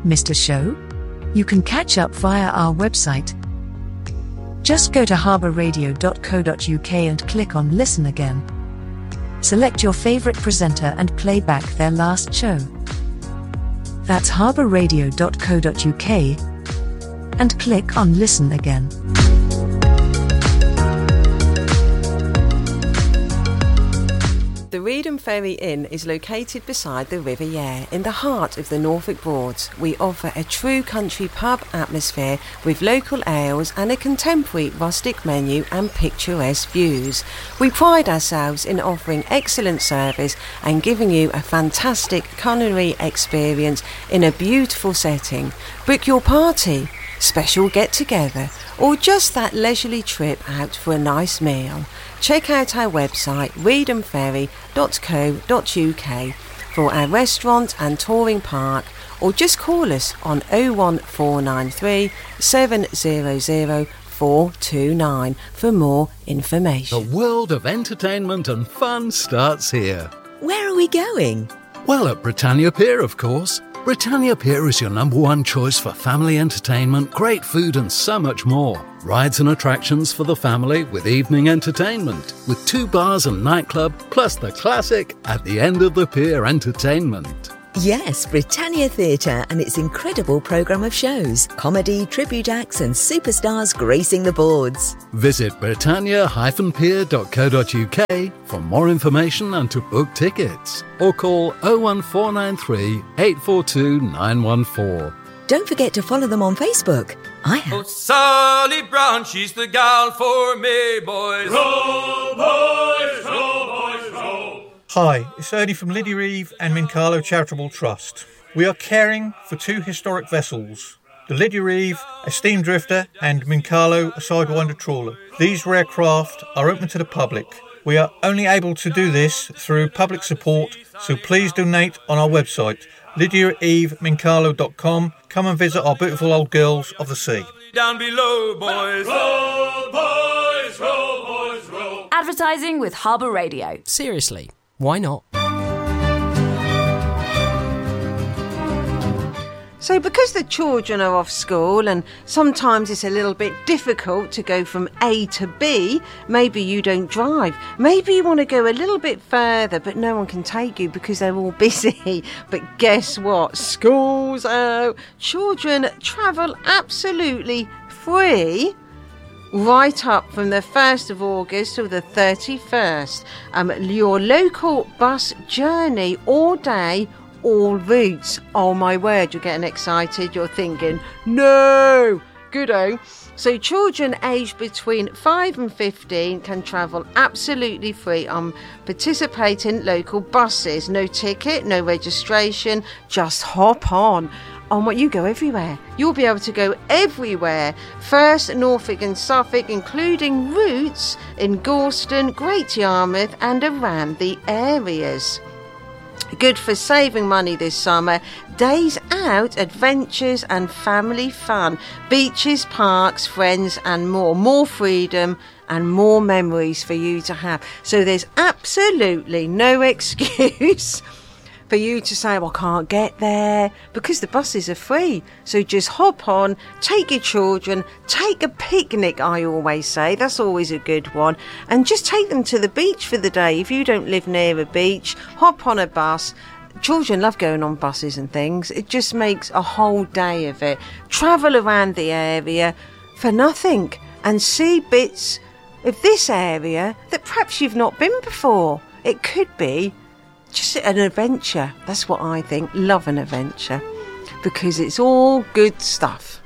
Missed a show? You can catch up via our website. Just go to harbourradio.co.uk and click on Listen Again. Select your favourite presenter and play back their last show. That's harbourradio.co.uk and click on Listen Again. The Reedham Ferry Inn is located beside the River Yare in the heart of the Norfolk Broads. We offer a true country pub atmosphere with local ales and a contemporary rustic menu and picturesque views. We pride ourselves in offering excellent service and giving you a fantastic culinary experience in a beautiful setting. Book your party, special get-together, or just that leisurely trip out for a nice meal. Check out our website reedhamferry.co.uk for our restaurant and touring park, or just call us on 01493 700 429 for more information. The world of entertainment and fun starts here. Where are we going? Well, at Britannia Pier, of course. Britannia Pier is your #1 choice for family entertainment, great food and so much more. Rides and attractions for the family with evening entertainment, with 2 bars and nightclub, plus the classic at the end of the pier entertainment. Yes, Britannia Theatre and its incredible programme of shows, comedy, tribute acts and superstars gracing the boards. Visit britannia-pier.co.uk for more information and to book tickets, or call 01493 842 914. Don't forget to follow them on Facebook. I have. Oh, Sally Brown, she's the gal for me, boys. Roll, boys, roll, boys, roll. Hi, it's Ernie from Lydia Eve and Mincalo Charitable Trust. We are caring for 2 historic vessels, the Lydia Eve, a steam drifter, and Mincalo, a sidewinder trawler. These rare craft are open to the public. We are only able to do this through public support, so please donate on our website, lydiaevemincalo.com. Come and visit our beautiful old girls of the sea. Down below, boys. Roll, boys, roll, boys, roll. Advertising with Harbour Radio. Seriously, why not? So because the children are off school and sometimes it's a little bit difficult to go from A to B, maybe you don't drive. Maybe you want to go a little bit further but no one can take you because they're all busy. But guess what? School's out. Children travel absolutely free right up from the 1st of August till the 31st. Your local bus journey all day, all routes. Oh my word, you're getting excited. You're thinking, no, good-o. So children aged between 5 and 15 can travel absolutely free on participating local buses. No ticket, no registration, just hop on. On what you go everywhere. You'll be able to go everywhere. First, Norfolk and Suffolk, including routes in Gorleston, Great Yarmouth and around the areas. Good for saving money this summer. Days out, adventures and family fun. Beaches, parks, friends and more. More freedom and more memories for you to have. So there's absolutely no excuse for you to say, well, I can't get there, because the buses are free. So just hop on, take your children, take a picnic, I always say. That's always a good one. And just take them to the beach for the day. If you don't live near a beach, hop on a bus. Children love going on buses and things. It just makes a whole day of it. Travel around the area for nothing and see bits of this area that perhaps you've not been before. It could be just an adventure. That's what I think. Love an adventure because it's all good stuff.